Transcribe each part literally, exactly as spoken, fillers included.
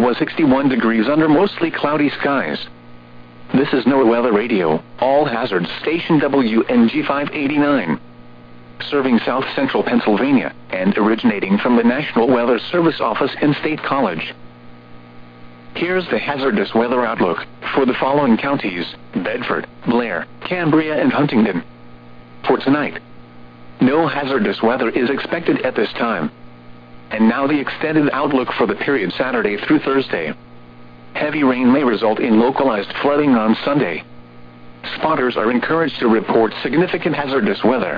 was sixty-one degrees under mostly cloudy skies. This is NOAA Weather Radio, all hazards station W N G five eighty-nine. Serving South Central Pennsylvania, and originating from the National Weather Service office in State College. Here's the hazardous weather outlook for the following counties: Bedford, Blair, Cambria, and Huntingdon. For tonight, no hazardous weather is expected at this time. And now the extended outlook for the period Saturday through Thursday. Heavy rain may result in localized flooding on Sunday. Spotters are encouraged to report significant hazardous weather.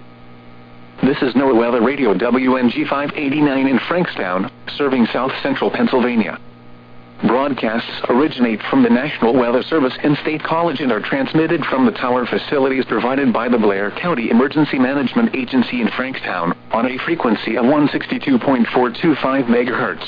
This is NOAA Weather Radio W N G five eighty-nine in Frankstown, serving South Central Pennsylvania. Broadcasts originate from the National Weather Service in State College and are transmitted from the tower facilities provided by the Blair County Emergency Management Agency in Frankstown, on a frequency of one sixty-two point four two five megahertz.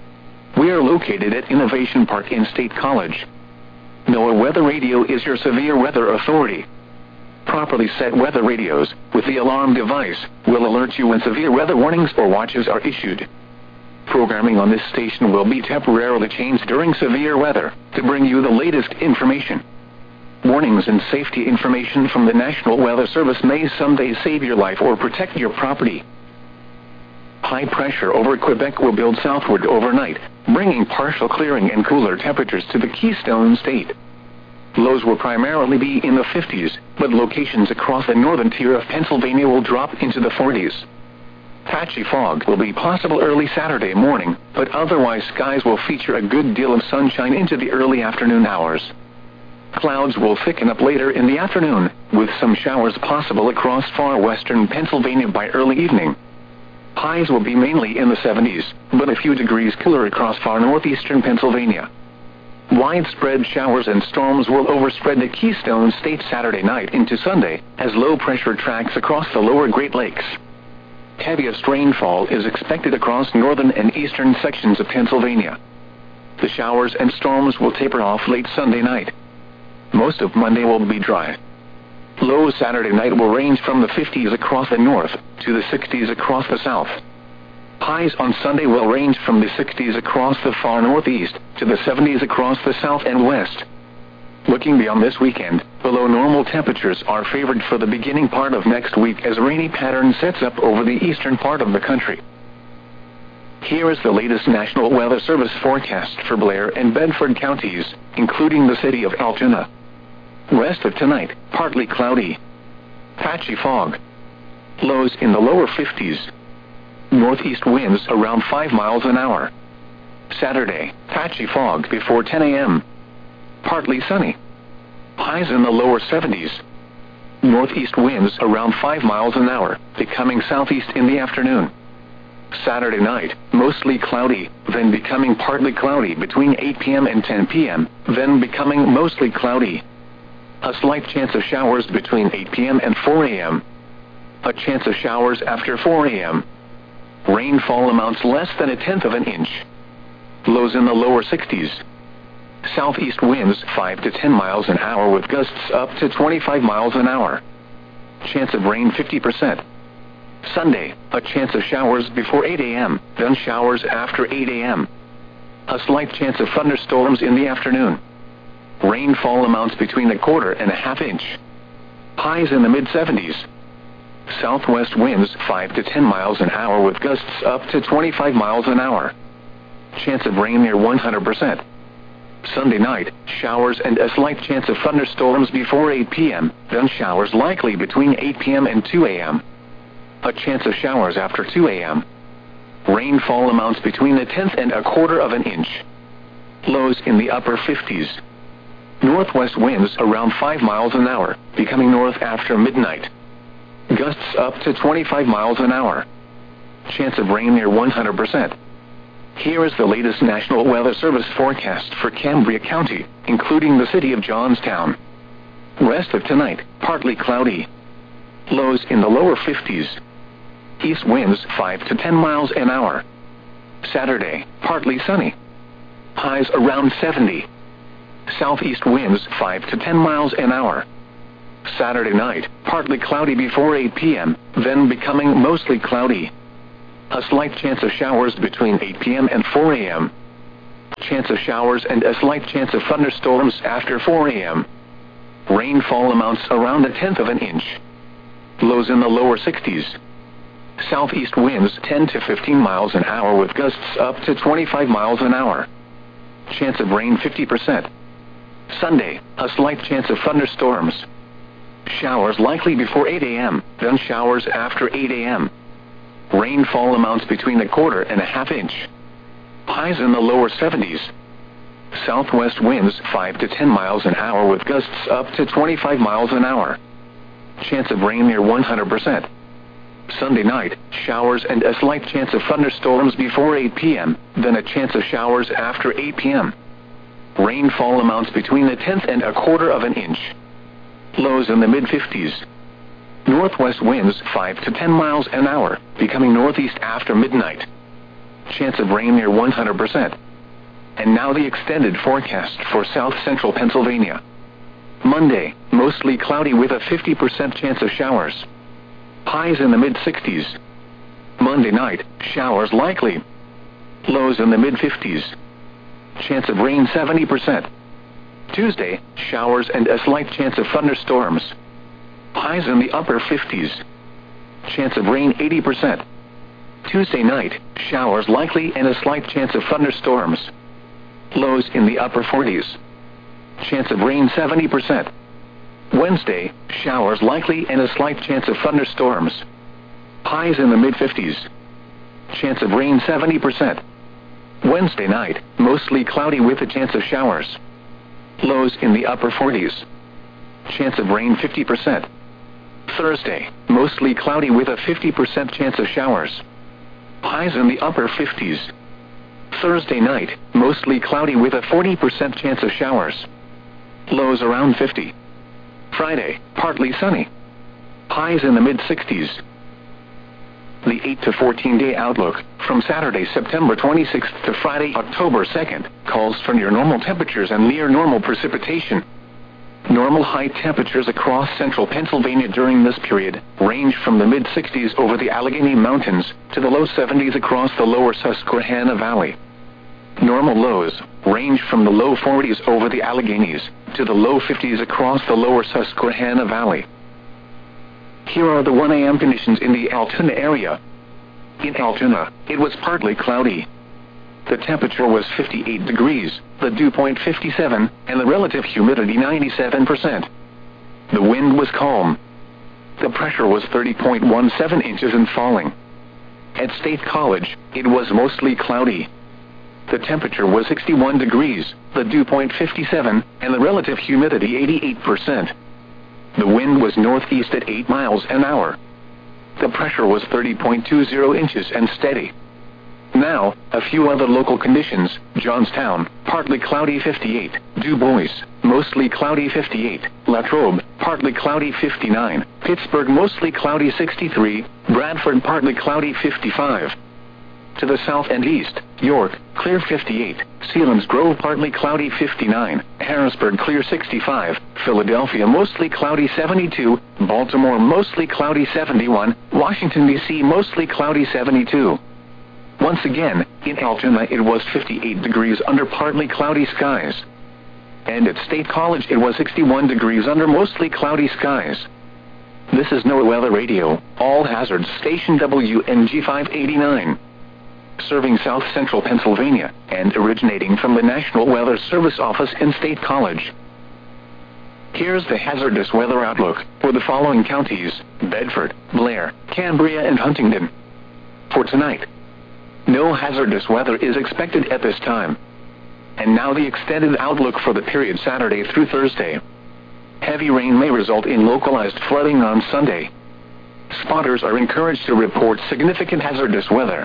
We are located at Innovation Park in State College. NOAA Weather Radio is your severe weather authority. Properly set weather radios, with the alarm device, will alert you when severe weather warnings or watches are issued. Programming on this station will be temporarily changed during severe weather, to bring you the latest information. Warnings and safety information from the National Weather Service may someday save your life or protect your property. High pressure over Quebec will build southward overnight, bringing partial clearing and cooler temperatures to the Keystone State. Lows will primarily be in the fifties, but locations across the northern tier of Pennsylvania will drop into the forties. Patchy fog will be possible early Saturday morning, but otherwise skies will feature a good deal of sunshine into the early afternoon hours. Clouds will thicken up later in the afternoon, with some showers possible across far western Pennsylvania by early evening. Highs will be mainly in the seventies, but a few degrees cooler across far northeastern Pennsylvania. Widespread showers and storms will overspread the Keystone State Saturday night into Sunday, as low pressure tracks across the lower Great Lakes. Heaviest rainfall is expected across northern and eastern sections of Pennsylvania. The showers and storms will taper off late Sunday night. Most of Monday will be dry. Low Saturday night will range from the fifties across the north to the sixties across the south. Highs on Sunday will range from the sixties across the far northeast to the seventies across the south and west. Looking beyond this weekend, below normal temperatures are favored for the beginning part of next week as a rainy pattern sets up over the eastern part of the country. Here is the latest National Weather Service forecast for Blair and Bedford counties, including the city of Altoona. Rest of tonight, partly cloudy. Patchy fog. Lows in the lower fifties. Northeast winds around five miles an hour. Saturday, patchy fog before ten a m Partly sunny. Highs in the lower seventies. Northeast winds around five miles an hour, becoming southeast in the afternoon. Saturday night, mostly cloudy, then becoming partly cloudy between eight p m and ten p m, then becoming mostly cloudy. A slight chance of showers between eight p m and four a m A chance of showers after four a m Rainfall amounts less than a tenth of an inch. Lows in the lower sixties. Southeast winds five to ten miles an hour with gusts up to twenty-five miles an hour. Chance of rain fifty percent. Sunday, a chance of showers before eight a m, then showers after eight a m A slight chance of thunderstorms in the afternoon. Rainfall amounts between a quarter and a half inch. Highs in the mid seventies. Southwest winds five to ten miles an hour with gusts up to twenty-five miles an hour. Chance of rain near one hundred percent. Sunday night, showers and a slight chance of thunderstorms before eight p m, then showers likely between eight p m and two a m A chance of showers after two a m Rainfall amounts between a tenth and a quarter of an inch. Lows in the upper fifties. Northwest winds around five miles an hour, becoming north after midnight. Gusts up to twenty-five miles an hour. Chance of rain near one hundred percent. Here is the latest National Weather Service forecast for Cambria County, including the city of Johnstown. Rest of tonight, partly cloudy. Lows in the lower fifties. East winds five to ten miles an hour. Saturday, partly sunny. Highs around seventy. Southeast winds five to ten miles an hour. Saturday night, partly cloudy before eight p m, then becoming mostly cloudy. A slight chance of showers between eight p m and four a m chance of showers and a slight chance of thunderstorms after four a m Rainfall amounts around a tenth of an inch. Lows in the lower sixties. Southeast winds ten to fifteen miles an hour with gusts up to twenty-five miles an hour. Chance of rain fifty percent. Sunday, a slight chance of thunderstorms. Showers likely before eight a m, then showers after eight a m Rainfall amounts between a quarter and a half inch. Highs in the lower seventies. Southwest winds five to ten miles an hour with gusts up to twenty-five miles an hour. Chance of rain near one hundred percent. Sunday night, showers and a slight chance of thunderstorms before eight p m, then a chance of showers after eight p m Rainfall amounts between a tenth and a quarter of an inch. Lows in the mid-fifties. Northwest winds five to ten miles an hour, becoming northeast after midnight. Chance of rain near one hundred percent. And now the extended forecast for south-central Pennsylvania. Monday, mostly cloudy with a fifty percent chance of showers. Highs in the mid-sixties. Monday night, showers likely. Lows in the mid-fifties. Chance of rain seventy percent. Tuesday, showers and a slight chance of thunderstorms. Highs in the upper fifties. Chance of rain eighty percent. Tuesday night, showers likely and a slight chance of thunderstorms. Lows in the upper forties. Chance of rain seventy percent. Wednesday, showers likely and a slight chance of thunderstorms. Highs in the mid-fifties. Chance of rain seventy percent. Wednesday night, mostly cloudy with a chance of showers. Lows in the upper forties. Chance of rain fifty percent. Thursday, mostly cloudy with a fifty percent chance of showers. Highs in the upper fifties. Thursday night, mostly cloudy with a forty percent chance of showers. Lows around fifty. Friday, partly sunny. Highs in the mid-sixties. The eight to fourteen day outlook, from Saturday, September twenty-sixth to Friday, October second, calls for near normal temperatures and near normal precipitation. Normal high temperatures across central Pennsylvania during this period range from the mid-sixties over the Allegheny Mountains to the low seventies across the lower Susquehanna Valley. Normal lows range from the low forties over the Alleghenies to the low fifties across the lower Susquehanna Valley. Here are the one a m conditions in the Altoona area. In Altoona, it was partly cloudy. The temperature was fifty-eight degrees, the dew point fifty-seven, and the relative humidity ninety-seven percent. The wind was calm. The pressure was thirty point one seven inches and falling. At State College, it was mostly cloudy. The temperature was sixty-one degrees, the dew point fifty-seven, and the relative humidity eighty-eight percent. The wind was northeast at eight miles an hour. The pressure was thirty point two zero inches and steady. Now, a few other local conditions. Johnstown, partly cloudy fifty-eight. Du Bois, mostly cloudy fifty-eight. Latrobe, partly cloudy fifty-nine. Pittsburgh, mostly cloudy sixty-three. Bradford, partly cloudy fifty-five. To the south and east, York, clear fifty-eight. Selinsgrove, partly cloudy fifty-nine. Harrisburg, clear sixty-five. Philadelphia, mostly cloudy seventy-two. Baltimore, mostly cloudy seventy-one. Washington, D C, mostly cloudy seventy-two. Once again, in Altoona it was fifty-eight degrees under partly cloudy skies. And at State College it was sixty-one degrees under mostly cloudy skies. This is NOAA Weather Radio, all hazards station W N G five eighty-nine. Serving south central Pennsylvania, and originating from the National Weather Service office in State College. Here's the hazardous weather outlook for the following counties: Bedford, Blair, Cambria, and Huntingdon. For tonight, no hazardous weather is expected at this time. And now the extended outlook for the period Saturday through Thursday. Heavy rain may result in localized flooding on Sunday. Spotters are encouraged to report significant hazardous weather.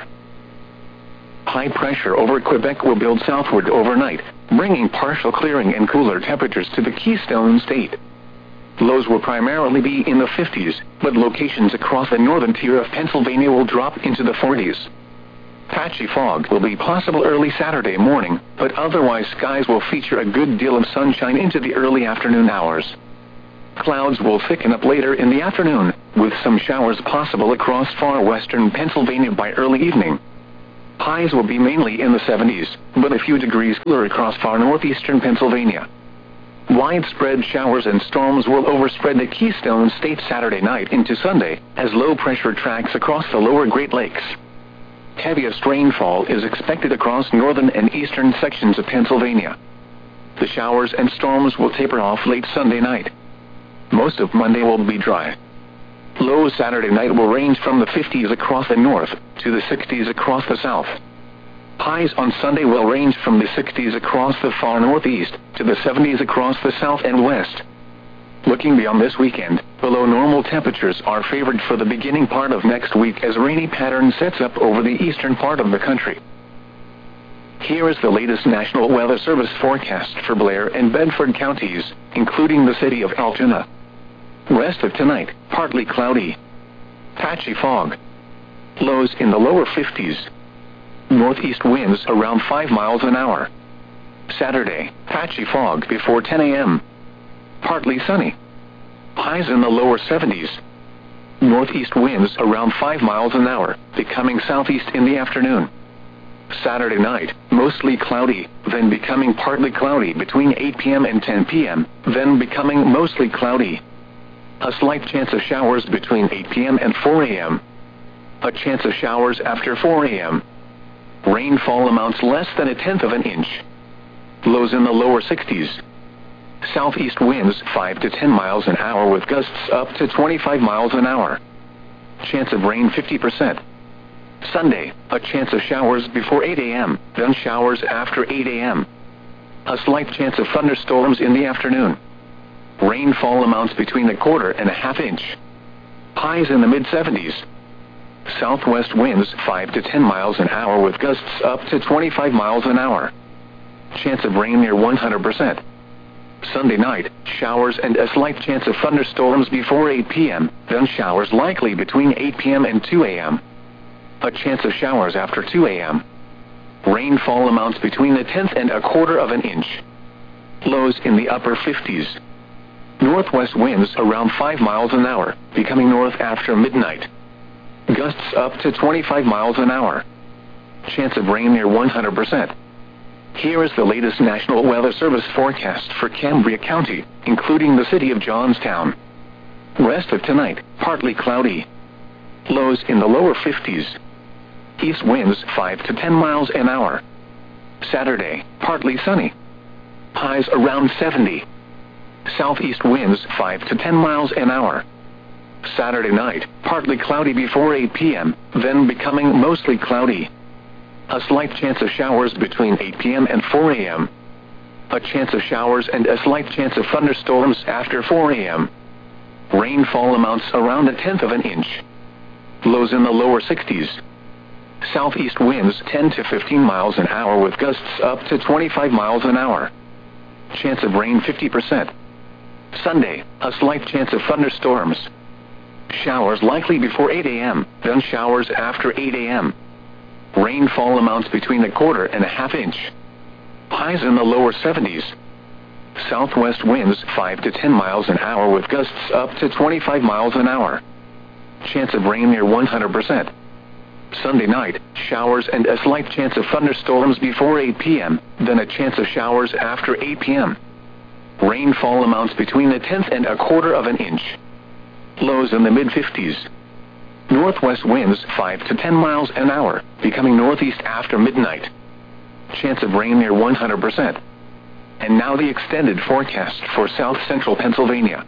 High pressure over Quebec will build southward overnight, bringing partial clearing and cooler temperatures to the Keystone State. Lows will primarily be in the fifties, but locations across the northern tier of Pennsylvania will drop into the forties. Patchy fog will be possible early Saturday morning, but otherwise skies will feature a good deal of sunshine into the early afternoon hours. Clouds will thicken up later in the afternoon, with some showers possible across far western Pennsylvania by early evening. Highs will be mainly in the seventies, but a few degrees cooler across far northeastern Pennsylvania. Widespread showers and storms will overspread the Keystone State Saturday night into Sunday, as low pressure tracks across the lower Great Lakes. Heaviest rainfall is expected across northern and eastern sections of Pennsylvania. The showers and storms will taper off late Sunday night. Most of Monday will be dry. Lows Saturday night will range from the fifties across the north to the sixties across the south. Highs on Sunday will range from the sixties across the far northeast to the seventies across the south and west. Looking beyond this weekend, below normal temperatures are favored for the beginning part of next week as rainy pattern sets up over the eastern part of the country. Here is the latest National Weather Service forecast for Blair and Bedford counties, including the city of Altoona. Rest of tonight, partly cloudy. Patchy fog. Lows in the lower fifties. Northeast winds around five miles an hour. Saturday, patchy fog before ten a m Partly sunny. Highs in the lower seventies. Northeast winds around five miles an hour, becoming southeast in the afternoon. Saturday night, mostly cloudy, then becoming partly cloudy between eight p m and ten p m, then becoming mostly cloudy. A slight chance of showers between eight p m and four a m A chance of showers after four a m Rainfall amounts less than a tenth of an inch. Lows in the lower sixties. Southeast winds five to ten miles an hour with gusts up to twenty-five miles an hour. Chance of rain fifty percent. Sunday, a chance of showers before eight a m, then showers after eight a m A slight chance of thunderstorms in the afternoon. Rainfall amounts between a quarter and a half inch. Highs in the mid seventies. Southwest winds five to ten miles an hour with gusts up to twenty-five miles an hour. Chance of rain near one hundred percent. Sunday night, showers and a slight chance of thunderstorms before eight p m, then showers likely between eight p m and two a m A chance of showers after two a m Rainfall amounts between a tenth and a quarter of an inch. Lows in the upper fifties. Northwest winds around five miles an hour, becoming north after midnight. Gusts up to twenty-five miles an hour. Chance of rain near one hundred percent. Here is the latest National Weather Service forecast for Cambria County, including the city of Johnstown. Rest of tonight, partly cloudy. Lows in the lower fifties. East winds five to ten miles an hour. Saturday, partly sunny. Highs around seventy. Southeast winds five to ten miles an hour. Saturday night, partly cloudy before eight p m, then becoming mostly cloudy. A slight chance of showers between eight p m and four a m A chance of showers and a slight chance of thunderstorms after four a m Rainfall amounts around a tenth of an inch. Lows in the lower sixties. Southeast winds ten to fifteen miles an hour with gusts up to twenty-five miles an hour. Chance of rain fifty percent. Sunday, a slight chance of thunderstorms. Showers likely before eight a m, then showers after eight a m Rainfall amounts between a quarter and a half inch. Highs in the lower seventies. Southwest winds five to ten miles an hour with gusts up to twenty-five miles an hour. Chance of rain near one hundred percent. Sunday night, showers and a slight chance of thunderstorms before eight p m, then a chance of showers after eight p m Rainfall amounts between a tenth and a quarter of an inch. Lows in the mid fifties. Northwest winds five to ten miles an hour, becoming northeast after midnight. Chance of rain near one hundred percent. And now the extended forecast for south central Pennsylvania.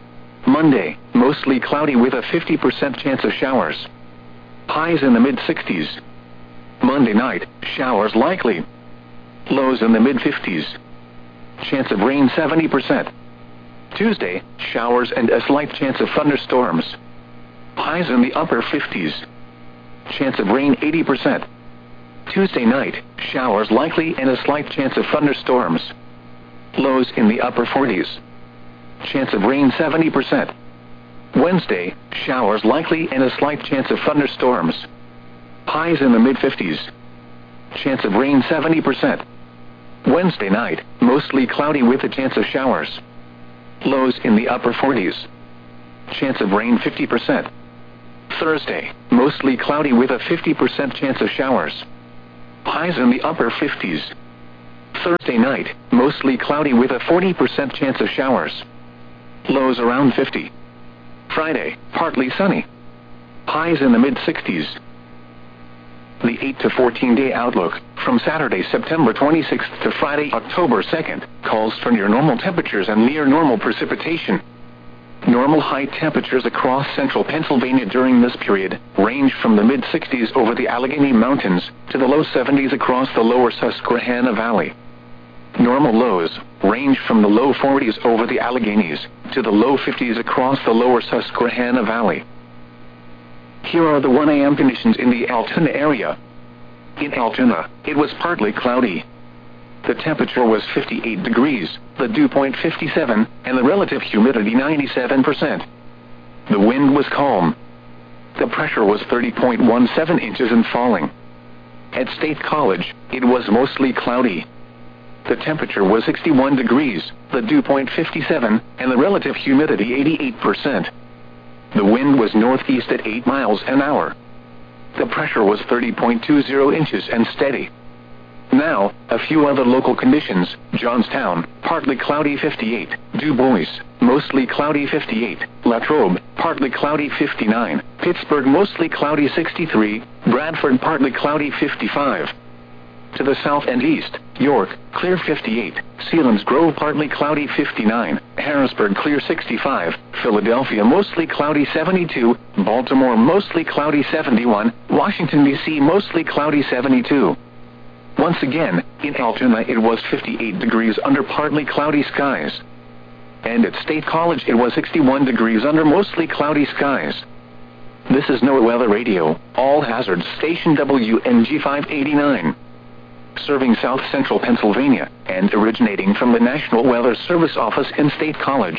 Monday, mostly cloudy with a fifty percent chance of showers. Highs in the mid sixties. Monday night, showers likely. Lows in the mid fifties. Chance of rain seventy percent. Tuesday, showers and a slight chance of thunderstorms. Highs in the upper fifties. Chance of rain eighty percent. Tuesday night, showers likely and a slight chance of thunderstorms. Lows in the upper forties. Chance of rain seventy percent. Wednesday, showers likely and a slight chance of thunderstorms. Highs in the mid fifties. Chance of rain seventy percent. Wednesday night, mostly cloudy with a chance of showers. Lows in the upper forties. Chance of rain fifty percent. Thursday, mostly cloudy with a fifty percent chance of showers. Highs in the upper fifties. Thursday night, mostly cloudy with a forty percent chance of showers. Lows around fifty. Friday, partly sunny. Highs in the mid-sixties. The eight to fourteen day outlook, from Saturday, September twenty-sixth to Friday, October second, calls for near normal temperatures and near normal precipitation. Normal high temperatures across central Pennsylvania during this period range from the mid-sixties over the Allegheny Mountains to the low seventies across the lower Susquehanna Valley. Normal lows range from the low forties over the Alleghenies to the low fifties across the lower Susquehanna Valley. Here are the one A M conditions in the Altoona area. In Altoona, it was partly cloudy. The temperature was fifty-eight degrees, the dew point fifty-seven, and the relative humidity ninety-seven percent. The wind was calm. The pressure was thirty point one seven inches and falling. At State College, it was mostly cloudy. The temperature was sixty-one degrees, the dew point fifty-seven, and the relative humidity eighty-eight percent. The wind was northeast at eight miles an hour. The pressure was thirty point two zero inches and steady. Now, a few other local conditions. Johnstown, partly cloudy fifty-eight. Du Bois, mostly cloudy fifty-eight. Latrobe, partly cloudy fifty-nine. Pittsburgh, mostly cloudy sixty-three. Bradford, partly cloudy fifty-five. To the south and east, York, clear fifty-eight. Selinsgrove, partly cloudy fifty-nine. Harrisburg, clear sixty-five. Philadelphia, mostly cloudy seventy-two. Baltimore, mostly cloudy seventy-one. Washington, D C, mostly cloudy seventy-two. Once again, in Altoona it was fifty-eight degrees under partly cloudy skies. And at State College it was sixty-one degrees under mostly cloudy skies. This is NOAA Weather Radio, all hazards station W N G five eighty-nine. Serving South Central Pennsylvania, and originating from the National Weather Service office in State College.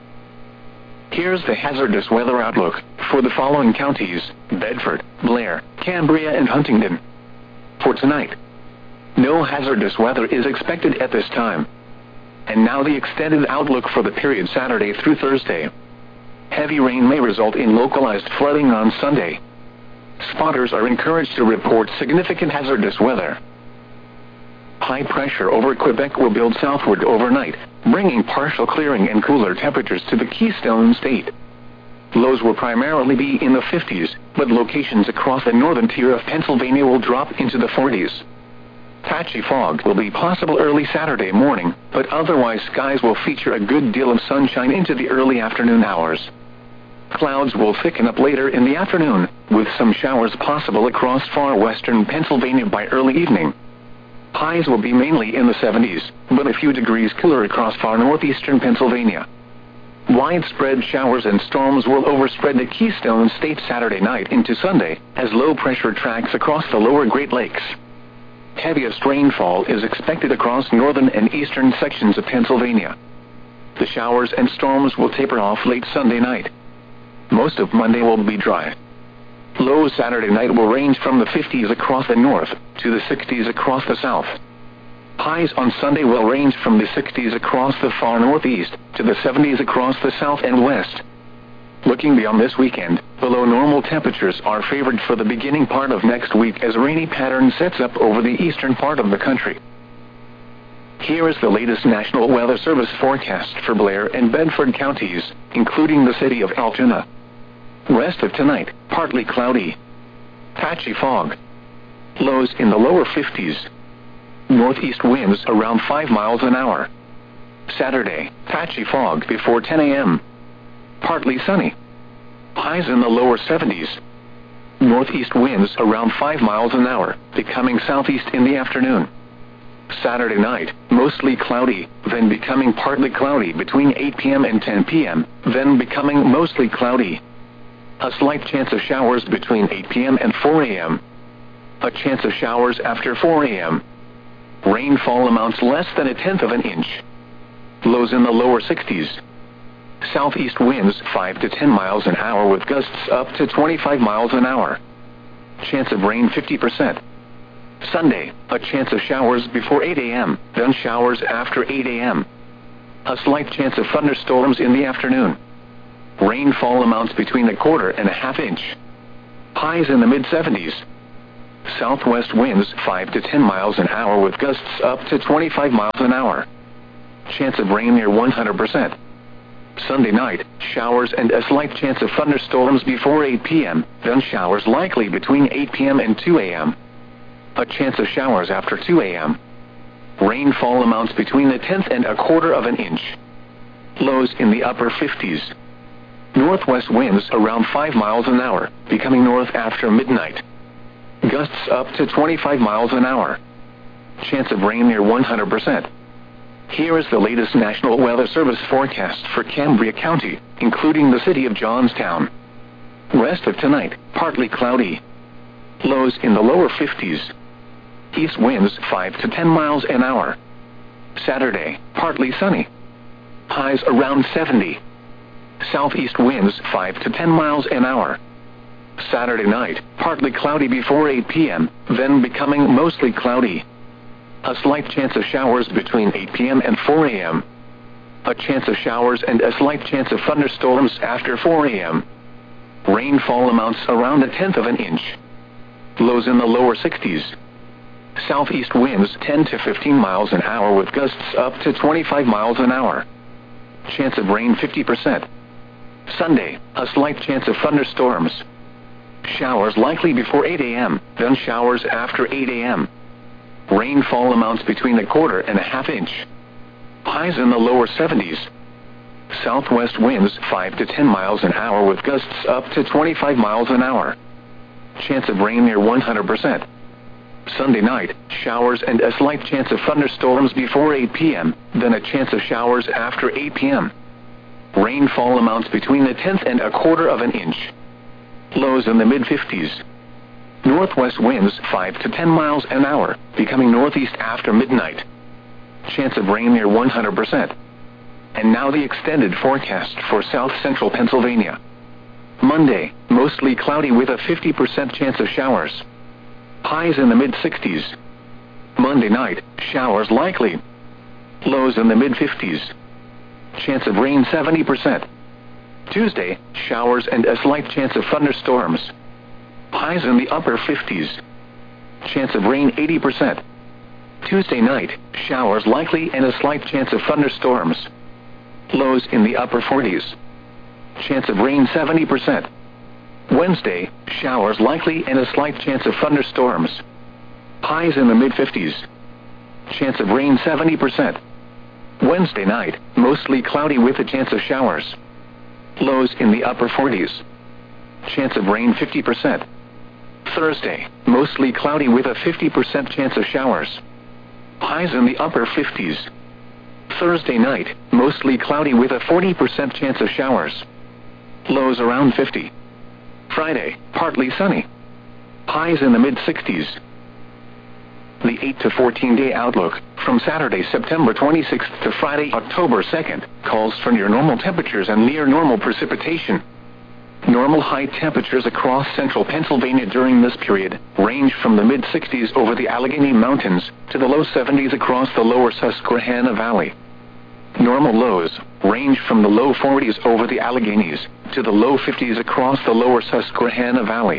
Here's the hazardous weather outlook for the following counties: Bedford, Blair, Cambria, and Huntingdon. For tonight, no hazardous weather is expected at this time. And now the extended outlook for the period Saturday through Thursday. Heavy rain may result in localized flooding on Sunday. Spotters are encouraged to report significant hazardous weather. High pressure over Quebec will build southward overnight, bringing partial clearing and cooler temperatures to the Keystone State. Lows will primarily be in the fifties, but locations across the northern tier of Pennsylvania will drop into the forties. Patchy fog will be possible early Saturday morning, but otherwise skies will feature a good deal of sunshine into the early afternoon hours. Clouds will thicken up later in the afternoon, with some showers possible across far western Pennsylvania by early evening. Highs will be mainly in the seventies, but a few degrees cooler across far northeastern Pennsylvania. Widespread showers and storms will overspread the Keystone State Saturday night into Sunday, as low-pressure tracks across the lower Great Lakes. Heaviest rainfall is expected across northern and eastern sections of Pennsylvania. The showers and storms will taper off late Sunday night. Most of Monday will be dry. Lows Saturday night will range from the fifties across the north to the sixties across the south. Highs on Sunday will range from the sixties across the far northeast to the seventies across the south and west. Looking beyond this weekend, below normal temperatures are favored for the beginning part of next week as a rainy pattern sets up over the eastern part of the country. Here is the latest National Weather Service forecast for Blair and Bedford counties, including the city of Altoona. Rest of tonight, partly cloudy. Patchy fog. Lows in the lower fifties. Northeast winds around five miles an hour. Saturday, patchy fog before ten a m Partly sunny. Highs in the lower seventies. Northeast winds around five miles an hour, becoming southeast in the afternoon. Saturday night, mostly cloudy, then becoming partly cloudy between eight p m and ten p m, then becoming mostly cloudy. A slight chance of showers between eight p m and four a m A chance of showers after four a m Rainfall amounts less than a tenth of an inch. Lows in the lower sixties. Southeast winds five to ten miles an hour with gusts up to twenty-five miles an hour. Chance of rain fifty percent. Sunday, a chance of showers before eight a m, then showers after eight a m A slight chance of thunderstorms in the afternoon. Rainfall amounts between a quarter and a half inch. Highs in the mid-seventies. Southwest winds five to ten miles an hour with gusts up to twenty-five miles an hour. Chance of rain near one hundred percent. Sunday night, showers and a slight chance of thunderstorms before eight p m, then showers likely between eight p m and two a m A chance of showers after two a m Rainfall amounts between a tenth and a quarter of an inch. Lows in the upper fifties. Northwest winds around five miles an hour, becoming north after midnight. Gusts up to twenty-five miles an hour. Chance of rain near one hundred percent. Here is the latest National Weather Service forecast for Cambria County, including the city of Johnstown. Rest of tonight, partly cloudy. Lows in the lower fifties. East winds five to ten miles an hour. Saturday, partly sunny. Highs around seventy. Southeast winds five to ten miles an hour. Saturday night, partly cloudy before eight p m, then becoming mostly cloudy. A slight chance of showers between eight p m and four a m A chance of showers and a slight chance of thunderstorms after four a m Rainfall amounts around a tenth of an inch. Lows in the lower sixties. Southeast winds ten to fifteen miles an hour with gusts up to twenty-five miles an hour. Chance of rain fifty percent. Sunday, a slight chance of thunderstorms. Showers likely before eight a m, then showers after eight a m Rainfall amounts between a quarter and a half inch. Highs in the lower seventies. Southwest winds five to ten miles an hour with gusts up to twenty-five miles an hour. Chance of rain near one hundred percent. Sunday night, showers and a slight chance of thunderstorms before eight p m, then a chance of showers after eight p m Rainfall amounts between a tenth and a quarter of an inch. Lows in the mid fifties. Northwest winds five to ten miles an hour, becoming northeast after midnight. Chance of rain near one hundred percent. And now the extended forecast for south central Pennsylvania. Monday, mostly cloudy with a fifty percent chance of showers. Highs in the mid sixties. Monday night, showers likely. Lows in the mid fifties. Chance of rain seventy percent. Tuesday, showers and a slight chance of thunderstorms. Highs in the upper fifties. Chance of rain eighty percent. Tuesday night, showers likely and a slight chance of thunderstorms. Lows in the upper forties. Chance of rain seventy percent. Wednesday, showers likely and a slight chance of thunderstorms. Highs in the mid fifties. Chance of rain seventy percent. Wednesday night, mostly cloudy with a chance of showers. Lows in the upper forties. Chance of rain fifty percent. Thursday, mostly cloudy with a fifty percent chance of showers. Highs in the upper fifties. Thursday night, mostly cloudy with a forty percent chance of showers. Lows around fifty. Friday, partly sunny. Highs in the mid sixties. The eight to fourteen day outlook, from Saturday, September twenty-sixth to Friday, October second, calls for near normal temperatures and near normal precipitation. Normal high temperatures across central Pennsylvania during this period range from the mid sixties over the Allegheny Mountains to the low seventies across the lower Susquehanna Valley. Normal lows range from the low forties over the Alleghenies to the low fifties across the lower Susquehanna Valley.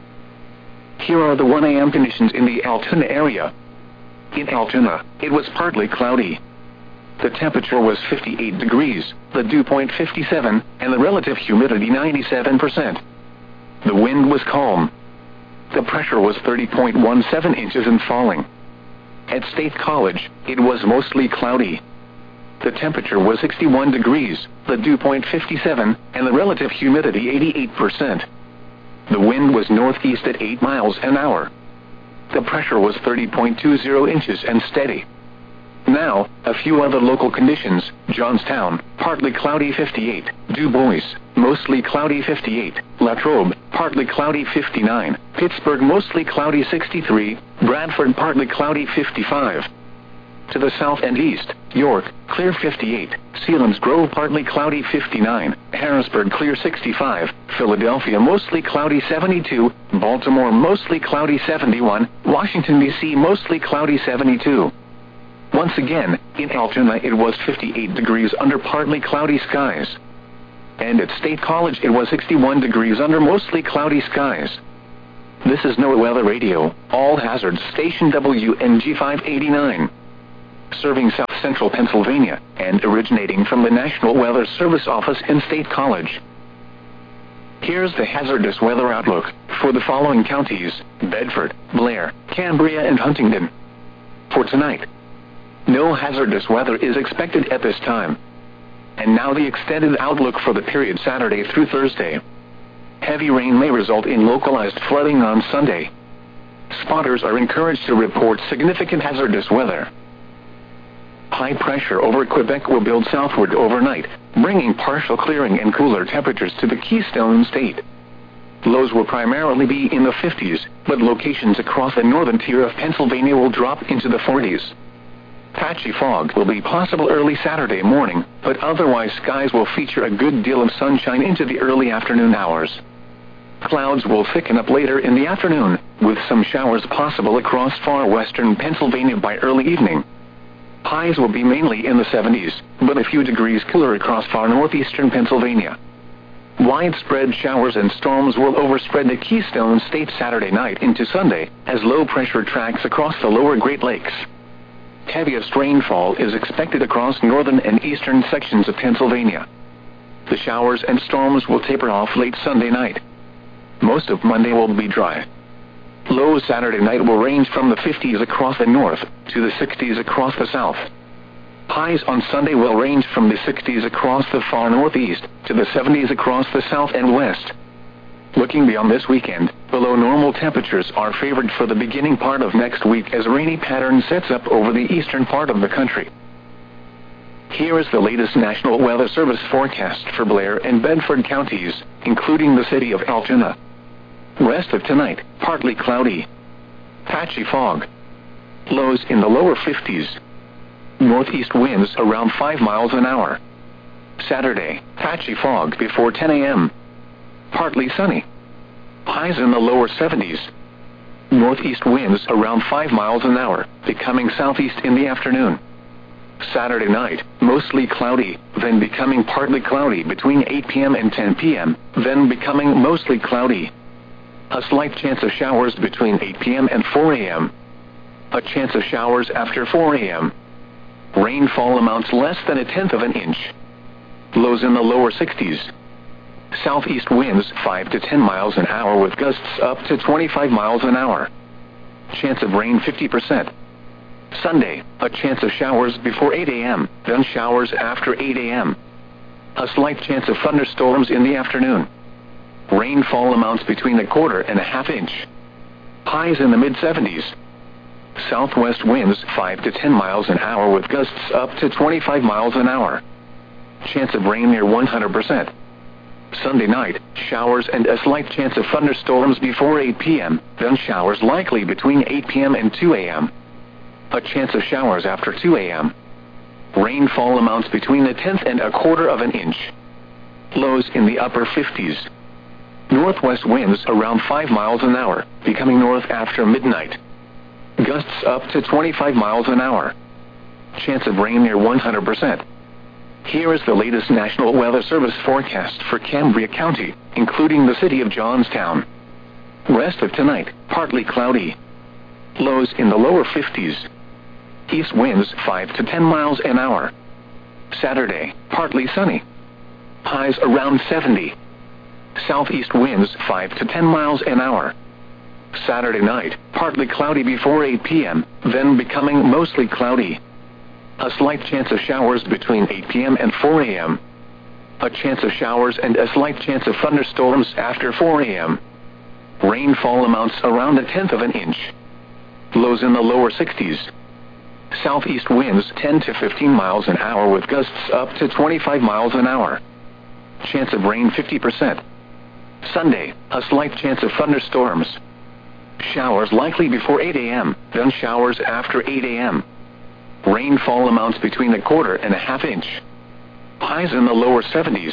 Here are the one a m conditions in the Altoona area. In Altoona, it was partly cloudy. The temperature was fifty-eight degrees, the dew point fifty-seven, and the relative humidity ninety-seven percent. The wind was calm. The pressure was thirty point one seven inches and falling. At State College, it was mostly cloudy. The temperature was sixty-one degrees, the dew point fifty-seven, and the relative humidity eighty-eight percent. The wind was northeast at eight miles an hour. The pressure was thirty point two zero inches and steady. Now, a few other local conditions. Johnstown, partly cloudy fifty-eight. Du Bois, mostly cloudy fifty-eight. Latrobe, partly cloudy fifty-nine. Pittsburgh, mostly cloudy sixty-three. Bradford, partly cloudy fifty-five. To the south and east, York, clear fifty-eight. Selinsgrove, partly cloudy fifty-nine. Harrisburg, clear sixty-five. Philadelphia, mostly cloudy seventy-two. Baltimore, mostly cloudy seventy-one. Washington, D C, mostly cloudy seventy-two. Once again, in Altoona it was fifty-eight degrees under partly cloudy skies. And at State College it was sixty-one degrees under mostly cloudy skies. This is NOAA Weather Radio, all hazards station W N G five eighty-nine. Serving South Central Pennsylvania, and originating from the National Weather Service office in State College. Here's the hazardous weather outlook for the following counties: Bedford, Blair, Cambria, and Huntingdon. For tonight, no hazardous weather is expected at this time. And now the extended outlook for the period Saturday through Thursday. Heavy rain may result in localized flooding on Sunday. Spotters are encouraged to report significant hazardous weather. High pressure over Quebec will build southward overnight, bringing partial clearing and cooler temperatures to the Keystone State. Lows will primarily be in the fifties, but locations across the northern tier of Pennsylvania will drop into the forties. Patchy fog will be possible early Saturday morning, but otherwise skies will feature a good deal of sunshine into the early afternoon hours. Clouds will thicken up later in the afternoon, with some showers possible across far western Pennsylvania by early evening. Highs will be mainly in the seventies, but a few degrees cooler across far northeastern Pennsylvania. Widespread showers and storms will overspread the Keystone State Saturday night into Sunday, as low pressure tracks across the lower Great Lakes. Heaviest rainfall is expected across northern and eastern sections of Pennsylvania. The showers and storms will taper off late Sunday night. Most of Monday will be dry. Lows Saturday night will range from the fifties across the north to the sixties across the south. Highs on Sunday will range from the sixties across the far northeast to the seventies across the south and west. Looking beyond this weekend, below normal temperatures are favored for the beginning part of next week as rainy pattern sets up over the eastern part of the country. Here is the latest National Weather Service forecast for Blair and Bedford counties, including the city of Altoona. Rest of tonight, partly cloudy. Patchy fog. Lows in the lower fifties. Northeast winds around five miles an hour. Saturday, patchy fog before ten a m Partly sunny. Highs in the lower seventies. Northeast winds around five miles an hour, becoming southeast in the afternoon. Saturday night, mostly cloudy, then becoming partly cloudy between eight p m and ten p m, then becoming mostly cloudy. A slight chance of showers between eight p m and four a m A chance of showers after four a m Rainfall amounts less than a tenth of an inch. Lows in the lower sixties. Southeast winds five to ten miles an hour with gusts up to twenty-five miles an hour. Chance of rain fifty percent. Sunday, a chance of showers before eight a m, then showers after eight a m A slight chance of thunderstorms in the afternoon. Rainfall amounts between a quarter and a half inch. Highs in the mid seventies. Southwest winds five to ten miles an hour with gusts up to twenty-five miles an hour. Chance of rain near one hundred percent. Sunday night, showers and a slight chance of thunderstorms before eight p m, then showers likely between eight p m and two a m A chance of showers after two a m Rainfall amounts between a tenth and a quarter of an inch. Lows in the upper fifties. Northwest winds around five miles an hour, becoming north after midnight. Gusts up to twenty-five miles an hour. Chance of rain near one hundred percent. Here is the latest National Weather Service forecast for Cambria County, including the city of Johnstown. Rest of tonight, partly cloudy. Lows in the lower fifties. East winds five to ten miles an hour. Saturday, partly sunny. Highs around seventy. Southeast winds five to ten miles an hour. Saturday night, partly cloudy before eight p m, then becoming mostly cloudy. A slight chance of showers between eight p m and four a m A chance of showers and a slight chance of thunderstorms after four a m Rainfall amounts around a tenth of an inch. Lows in the lower sixties. Southeast winds ten to fifteen miles an hour with gusts up to twenty-five miles an hour. Chance of rain fifty percent. Sunday, a slight chance of thunderstorms. Showers likely before eight a m, then showers after eight a m Rainfall amounts between a quarter and a half inch. Highs in the lower seventies.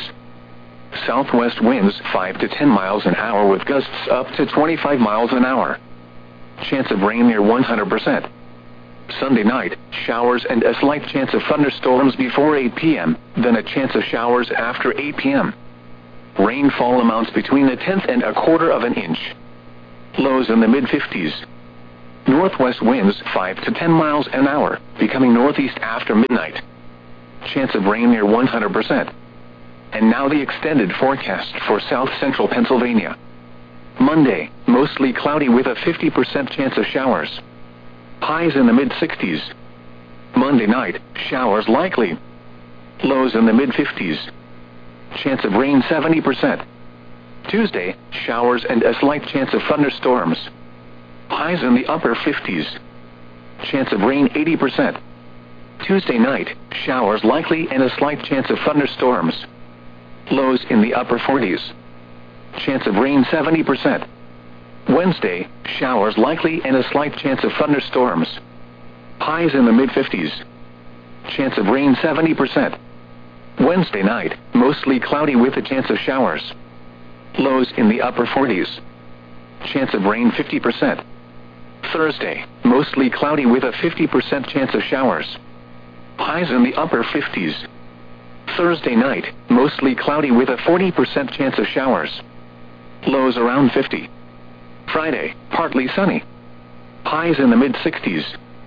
Southwest winds five to ten miles an hour with gusts up to twenty-five miles an hour. Chance of rain near one hundred percent. Sunday night, showers and a slight chance of thunderstorms before eight p m, then a chance of showers after eight p m Rainfall amounts between a tenth and a quarter of an inch. Lows in the mid fifties. Northwest winds five to ten miles an hour, becoming northeast after midnight. Chance of rain near one hundred percent. And now the extended forecast for south central Pennsylvania. Monday, mostly cloudy with a fifty percent chance of showers. Highs in the mid sixties. Monday night, showers likely. Lows in the mid fifties. Chance of rain seventy percent. Tuesday, showers and a slight chance of thunderstorms. Highs in the upper fifties. Chance of rain eighty percent. Tuesday night, showers likely and a slight chance of thunderstorms. Lows in the upper forties. Chance of rain seventy percent. Wednesday, showers likely and a slight chance of thunderstorms. Highs in the mid fifties. Chance of rain seventy percent. Wednesday night, mostly cloudy with a chance of showers. Lows in the upper forties. Chance of rain fifty percent. Thursday, mostly cloudy with a fifty percent chance of showers. Highs in the upper fifties. Thursday night, mostly cloudy with a forty percent chance of showers. Lows around fifty. Friday, partly sunny. Highs in the mid sixties.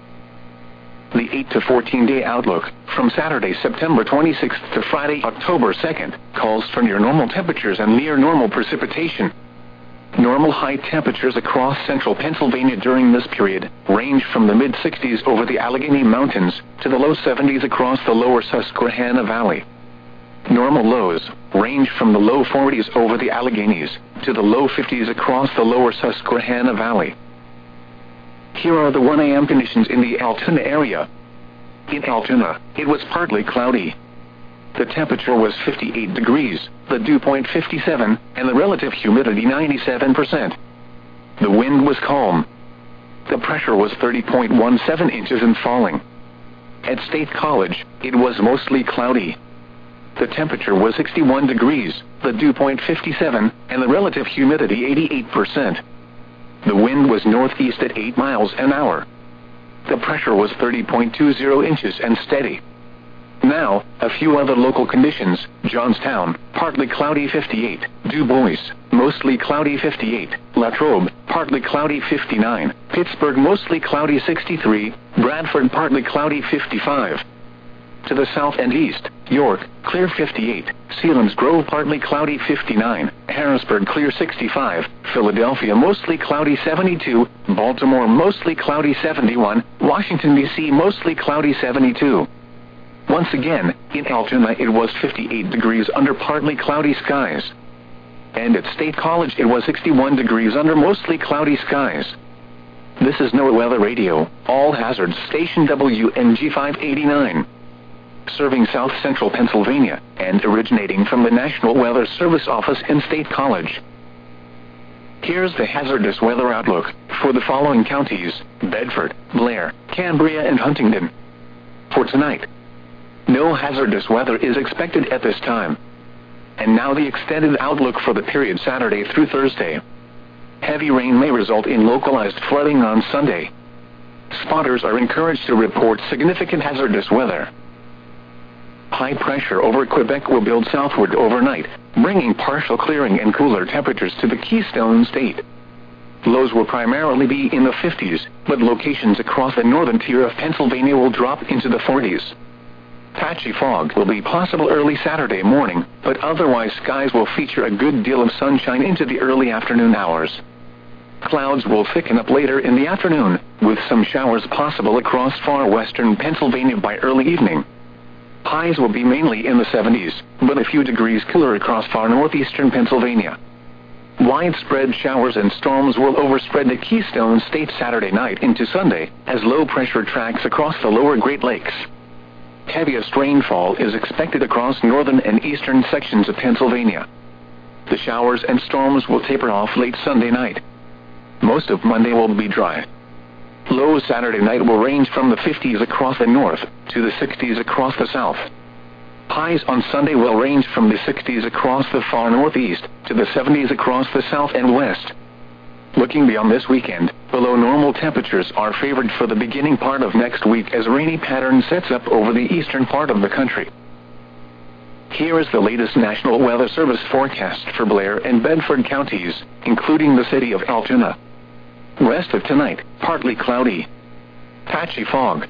The eight to fourteen day outlook, from Saturday, September twenty-sixth to Friday, October second, calls for near normal temperatures and near normal precipitation. Normal high temperatures across central Pennsylvania during this period range from the mid sixties over the Allegheny Mountains to the low seventies across the lower Susquehanna Valley. Normal lows range from the low forties over the Alleghenies to the low fifties across the lower Susquehanna Valley. Here are the one A M conditions in the Altoona area. In Altoona, it was partly cloudy. The temperature was fifty-eight degrees, the dew point fifty-seven, and the relative humidity ninety-seven percent. The wind was calm. The pressure was thirty point one seven inches and falling. At State College, it was mostly cloudy. The temperature was sixty-one degrees, the dew point fifty-seven, and the relative humidity eighty-eight percent. The wind was northeast at eight miles an hour. The pressure was thirty point two zero inches and steady. Now, a few other local conditions. Johnstown, partly cloudy fifty-eight. Du Bois, mostly cloudy fifty-eight. Latrobe, partly cloudy fifty-nine. Pittsburgh, mostly cloudy sixty-three. Bradford, partly cloudy fifty-five. To the south and east, York, clear fifty-eight. Selinsgrove, partly cloudy fifty-nine. Harrisburg, clear sixty-five. Philadelphia, mostly cloudy seventy-two. Baltimore, mostly cloudy seventy-one. Washington, D C, mostly cloudy seventy-two. Once again, in Altoona it was fifty-eight degrees under partly cloudy skies. And at State College it was sixty-one degrees under mostly cloudy skies. This is NOAA Weather Radio, all hazards station W N G five eighty-nine. Serving south central Pennsylvania, and originating from the National Weather Service office in State College. Here's the hazardous weather outlook for the following counties: Bedford, Blair, Cambria, and Huntingdon. For tonight, no hazardous weather is expected at this time. And now the extended outlook for the period Saturday through Thursday. Heavy rain may result in localized flooding on Sunday. Spotters are encouraged to report significant hazardous weather. High pressure over Quebec will build southward overnight, bringing partial clearing and cooler temperatures to the Keystone State. Lows will primarily be in the fifties, but locations across the northern tier of Pennsylvania will drop into the forties. Patchy fog will be possible early Saturday morning, but otherwise skies will feature a good deal of sunshine into the early afternoon hours. Clouds will thicken up later in the afternoon, with some showers possible across far western Pennsylvania by early evening. Highs will be mainly in the seventies, but a few degrees cooler across far northeastern Pennsylvania. Widespread showers and storms will overspread the Keystone State Saturday night into Sunday, as low pressure tracks across the lower Great Lakes. Heaviest rainfall is expected across northern and eastern sections of Pennsylvania. The showers and storms will taper off late Sunday night. Most of Monday will be dry. Lows Saturday night will range from the fifties across the north to the sixties across the south. Highs on Sunday will range from the sixties across the far northeast to the seventies across the south and west. Looking beyond this weekend, below normal temperatures are favored for the beginning part of next week as rainy pattern sets up over the eastern part of the country. Here is the latest National Weather Service forecast for Blair and Bedford counties, including the city of Altoona. Rest of tonight, partly cloudy. Patchy fog.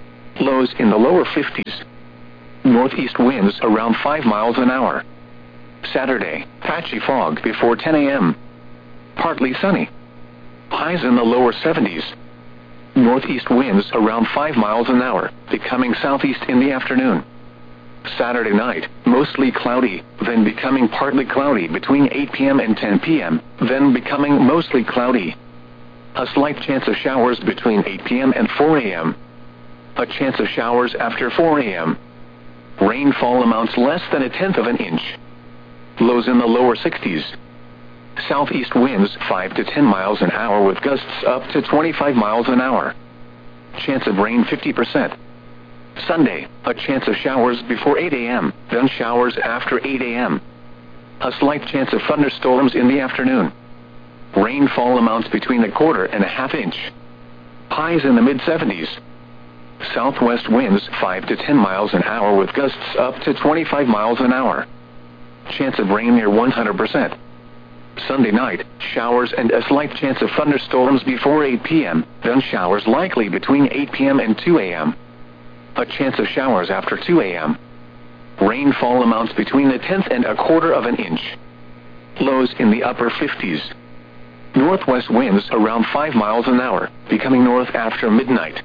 Lows in the lower fifties. Northeast winds around five miles an hour. Saturday, patchy fog before ten a m Partly sunny. Highs in the lower seventies. Northeast winds around five miles an hour, becoming southeast in the afternoon. Saturday night, mostly cloudy, then becoming partly cloudy between eight p m and ten p m, then becoming mostly cloudy. A slight chance of showers between eight p m and four a m A chance of showers after four a m Rainfall amounts less than a tenth of an inch. Lows in the lower sixties. Southeast winds five to ten miles an hour with gusts up to twenty-five miles an hour. Chance of rain fifty percent. Sunday, a chance of showers before eight a m, then showers after eight a m A slight chance of thunderstorms in the afternoon. Rainfall amounts between a quarter and a half inch. Highs in the mid seventies. Southwest winds five to ten miles an hour with gusts up to twenty-five miles an hour. Chance of rain near one hundred percent. Sunday night, showers and a slight chance of thunderstorms before eight p m, then showers likely between eight p m and two a m A chance of showers after two a m Rainfall amounts between a tenth and a quarter of an inch. Lows in the upper fifties. Northwest winds around five miles an hour, becoming north after midnight.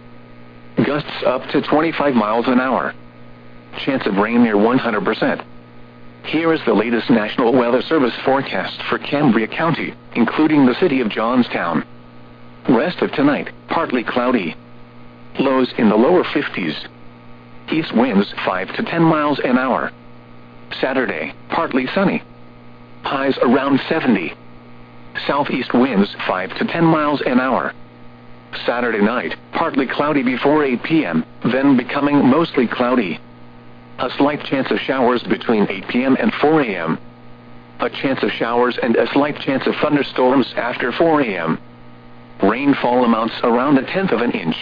Gusts up to twenty-five miles an hour. Chance of rain near one hundred percent. Here is the latest National Weather Service forecast for Cambria County, including the city of Johnstown. Rest of tonight, partly cloudy. Lows in the lower fifties. East winds five to ten miles an hour. Saturday, partly sunny. Highs around seventy. Southeast winds five to ten miles an hour. Saturday night, partly cloudy before eight p m, then becoming mostly cloudy. A slight chance of showers between eight p m and four a m A chance of showers and a slight chance of thunderstorms after four a m Rainfall amounts around a tenth of an inch.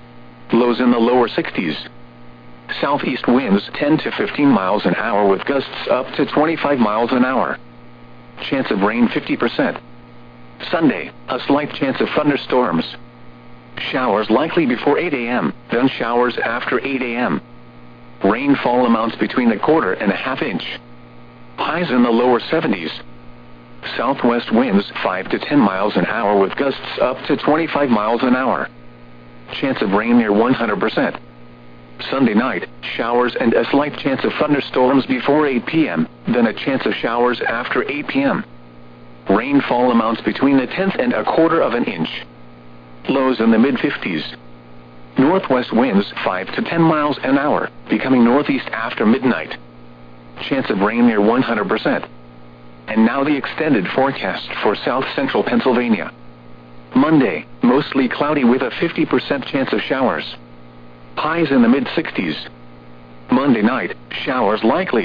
Lows in the lower sixties. Southeast winds ten to fifteen miles an hour with gusts up to twenty-five miles an hour. Chance of rain fifty percent. Sunday, a slight chance of thunderstorms. Showers likely before eight a m, then showers after eight a m Rainfall amounts between a quarter and a half inch. Highs in the lower seventies. Southwest winds five to ten miles an hour with gusts up to twenty-five miles an hour. Chance of rain near one hundred percent. Sunday night, showers and a slight chance of thunderstorms before eight p m, then a chance of showers after eight p m Rainfall amounts between a tenth and a quarter of an inch. Lows in the mid fifties. Northwest winds five to ten miles an hour, becoming northeast after midnight. Chance of rain near one hundred percent. And now the extended forecast for south central Pennsylvania. Monday, mostly cloudy with a fifty percent chance of showers. Highs in the mid sixties. Monday night, showers likely.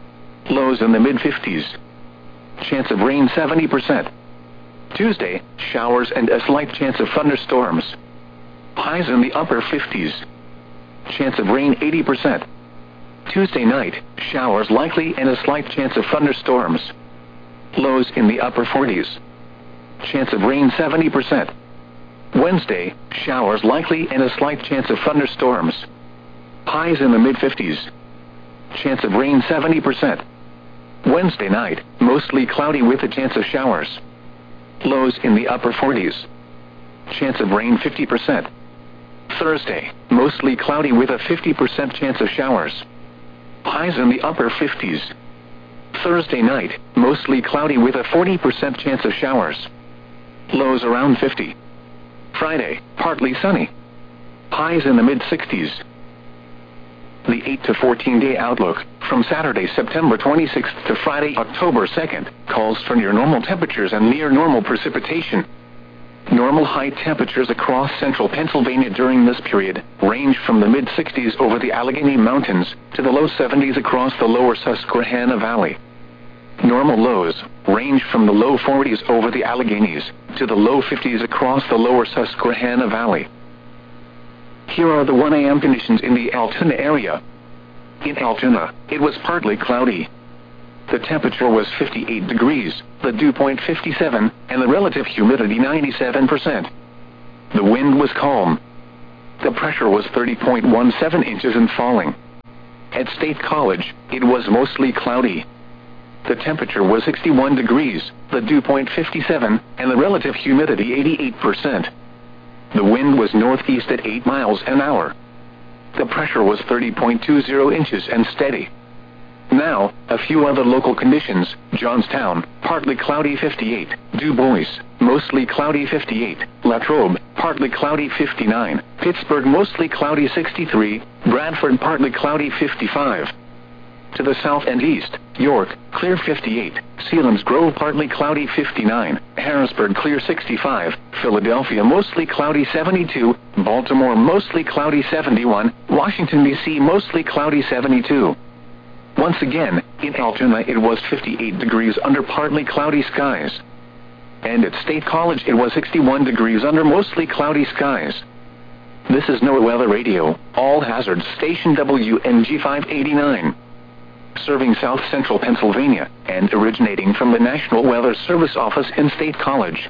Lows in the mid fifties. Chance of rain seventy percent. Tuesday, showers and a slight chance of thunderstorms. Highs in the upper fifties. Chance of rain eighty percent. Tuesday night, showers likely and a slight chance of thunderstorms. Lows in the upper forties. Chance of rain seventy percent. Wednesday, showers likely and a slight chance of thunderstorms. Highs in the mid fifties. Chance of rain seventy percent. Wednesday night, mostly cloudy with a chance of showers. Lows in the upper forties. Chance of rain fifty percent. Thursday, mostly cloudy with a fifty percent chance of showers. Highs in the upper fifties. Thursday night, mostly cloudy with a forty percent chance of showers. Lows around fifty. Friday, partly sunny. Highs in the mid sixties. The eight to fourteen day outlook, from Saturday, September twenty-sixth to Friday, October second, calls for near normal temperatures and near normal precipitation. Normal high temperatures across central Pennsylvania during this period range from the mid sixties over the Allegheny Mountains to the low seventies across the lower Susquehanna Valley. Normal lows range from the low forties over the Alleghenies to the low fifties across the lower Susquehanna Valley. Here are the one a m conditions in the Altoona area. In Altoona, it was partly cloudy. The temperature was fifty-eight degrees, the dew point fifty-seven, and the relative humidity ninety-seven percent. The wind was calm. The pressure was thirty point one seven inches and falling. At State College, it was mostly cloudy. The temperature was sixty-one degrees, the dew point fifty-seven, and the relative humidity eighty-eight percent. The wind was northeast at eight miles an hour. The pressure was thirty point two zero inches and steady. Now, a few other local conditions: Johnstown, partly cloudy fifty-eight, Du Bois, mostly cloudy fifty-eight, Latrobe, partly cloudy fifty-nine, Pittsburgh mostly cloudy sixty-three, Bradford partly cloudy fifty-five. To the south and east, York, clear fifty-eight, Selinsgrove partly cloudy fifty-nine, Harrisburg clear sixty-five, Philadelphia mostly cloudy seventy-two, Baltimore mostly cloudy seventy-one, Washington D C mostly cloudy seventy-two. Once again, in Altoona it was fifty-eight degrees under partly cloudy skies. And at State College it was sixty-one degrees under mostly cloudy skies. This is NOAA Weather Radio, all hazards station W N G five eighty-nine. Serving South Central Pennsylvania, and originating from the National Weather Service office in State College.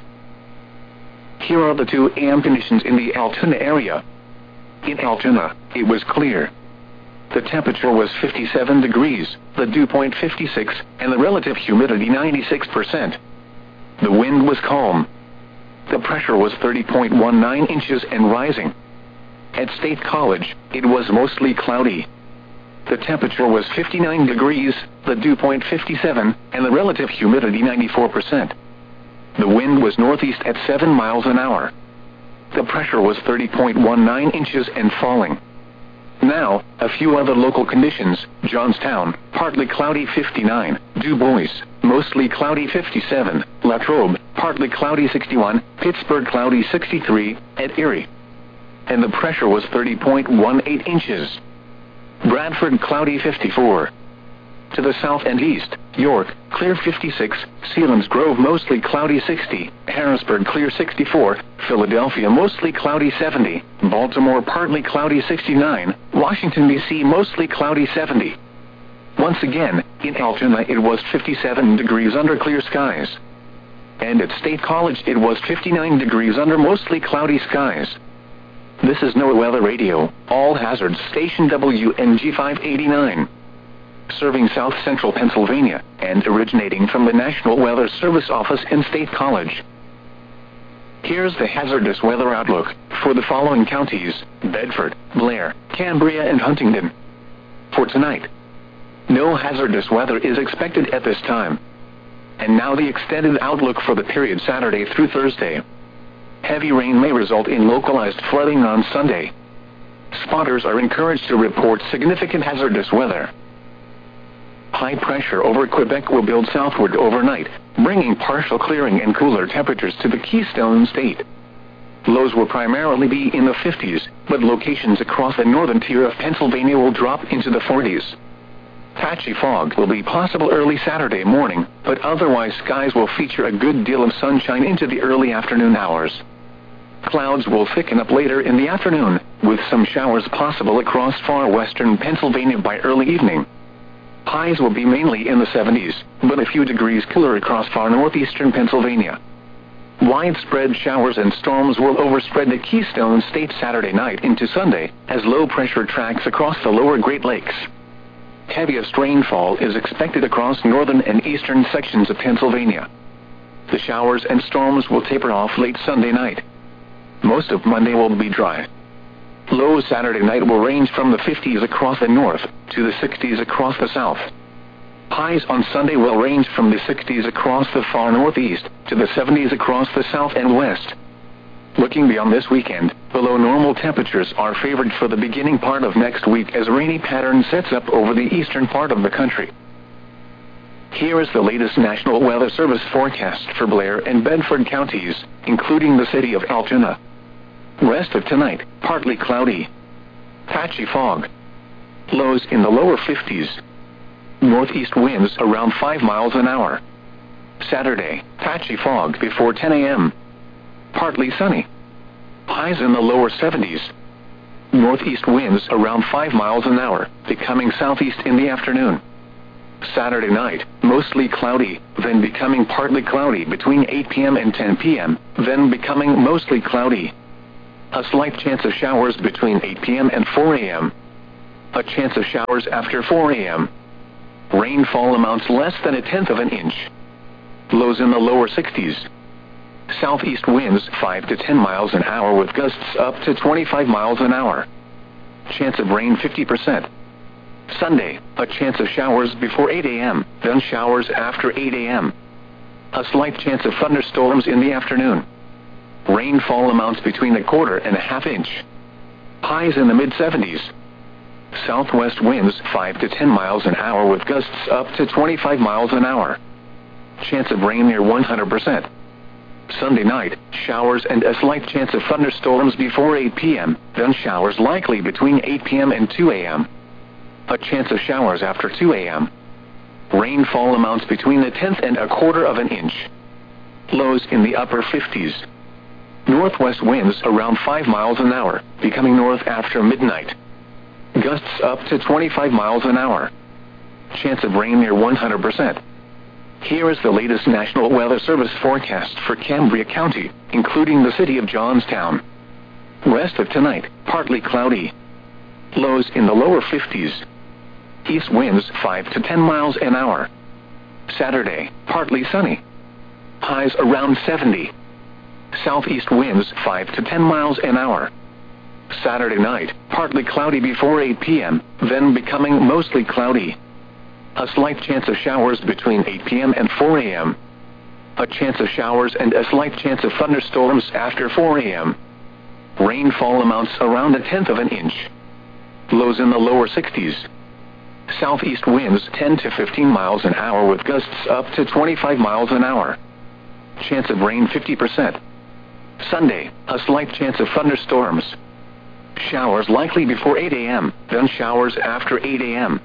Here are the two A M conditions in the Altoona area. In Altoona, it was clear. The temperature was fifty-seven degrees, the dew point fifty-six, and the relative humidity ninety-six percent. The wind was calm. The pressure was thirty point one nine inches and rising. At State College, it was mostly cloudy. The temperature was fifty-nine degrees, the dew point fifty-seven, and the relative humidity ninety-four percent. The wind was northeast at seven miles an hour. The pressure was thirty point one nine inches and falling. Now, a few other local conditions: Johnstown, partly cloudy fifty-nine, Du Bois, mostly cloudy fifty-seven, Latrobe, partly cloudy sixty-one, Pittsburgh cloudy sixty-three, at Erie. And the pressure was thirty point one eight inches. Bradford cloudy fifty-four. To the south and east, York, clear fifty-six, Selinsgrove mostly cloudy sixty, Harrisburg clear sixty-four, Philadelphia mostly cloudy seventy, Baltimore partly cloudy sixty-nine, Washington D C mostly cloudy seventy. Once again, in Altoona it was fifty-seven degrees under clear skies. And at State College it was fifty-nine degrees under mostly cloudy skies. This is NOAA Weather Radio, all hazards station W N G five eighty-nine. Serving South Central Pennsylvania, and originating from the National Weather Service office in State College. Here's the hazardous weather outlook for the following counties: Bedford, Blair, Cambria, and Huntingdon. For tonight, no hazardous weather is expected at this time. And now the extended outlook for the period Saturday through Thursday. Heavy rain may result in localized flooding on Sunday. Spotters are encouraged to report significant hazardous weather. High pressure over Quebec will build southward overnight, bringing partial clearing and cooler temperatures to the Keystone State. Lows will primarily be in the fifties, but locations across the northern tier of Pennsylvania will drop into the forties. Patchy fog will be possible early Saturday morning, but otherwise skies will feature a good deal of sunshine into the early afternoon hours. Clouds will thicken up later in the afternoon, with some showers possible across far western Pennsylvania by early evening. Highs will be mainly in the seventies, but a few degrees cooler across far northeastern Pennsylvania. Widespread showers and storms will overspread the Keystone State Saturday night into Sunday, as low pressure tracks across the lower Great Lakes. Heaviest rainfall is expected across northern and eastern sections of Pennsylvania. The showers and storms will taper off late Sunday night. Most of Monday will be dry. Lows Saturday night will range from the fifties across the north to the sixties across the south. Highs on Sunday will range from the sixties across the far northeast to the seventies across the south and west. Looking beyond this weekend, below normal temperatures are favored for the beginning part of next week as a rainy pattern sets up over the eastern part of the country. Here is the latest National Weather Service forecast for Blair and Bedford counties, including the city of Altoona. Rest of tonight, partly cloudy. Patchy fog. Lows in the lower fifties. Northeast winds around five miles an hour. Saturday, patchy fog before ten a m Partly sunny. Highs in the lower seventies. Northeast winds around five miles an hour, becoming southeast in the afternoon. Saturday night, mostly cloudy, then becoming partly cloudy between eight p m and ten p m, then becoming mostly cloudy. A slight chance of showers between eight p m and four a m A chance of showers after four a m Rainfall amounts less than a tenth of an inch. Lows in the lower sixties. Southeast winds five to ten miles an hour with gusts up to twenty-five miles an hour. Chance of rain fifty percent. Sunday, a chance of showers before eight a m, then showers after eight a m A slight chance of thunderstorms in the afternoon. Rainfall amounts between a quarter and a half inch. Highs in the mid seventies. Southwest winds five to ten miles an hour with gusts up to twenty-five miles an hour. Chance of rain near one hundred percent. Sunday night, showers and a slight chance of thunderstorms before eight p m, then showers likely between eight p m and two a m A chance of showers after two a m Rainfall amounts between a tenth and a quarter of an inch. Lows in the upper fifties. Northwest winds around five miles an hour, becoming north after midnight. Gusts up to twenty-five miles an hour. Chance of rain near one hundred percent. Here is the latest National Weather Service forecast for Cambria County, including the city of Johnstown. Rest of tonight, partly cloudy. Lows in the lower fifties. East winds five to ten miles an hour. Saturday, partly sunny. Highs around seventy. Southeast winds five to ten miles an hour. Saturday night, partly cloudy before eight p m, then becoming mostly cloudy. A slight chance of showers between eight p m and four a m A chance of showers and a slight chance of thunderstorms after four a m Rainfall amounts around a tenth of an inch. Lows in the lower sixties. Southeast winds ten to fifteen miles an hour with gusts up to twenty-five miles an hour. Chance of rain fifty percent. Sunday, a slight chance of thunderstorms. Showers likely before eight a m, then showers after eight a m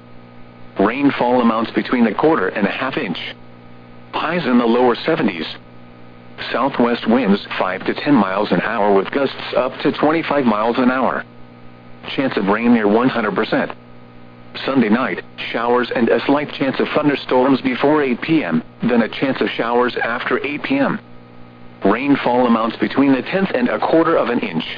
Rainfall amounts between a quarter and a half inch. Highs in the lower seventies. Southwest winds five to ten miles an hour with gusts up to twenty-five miles an hour. Chance of rain near one hundred percent. Sunday night, showers and a slight chance of thunderstorms before eight p m, then a chance of showers after eight p m Rainfall amounts between a tenth and a quarter of an inch.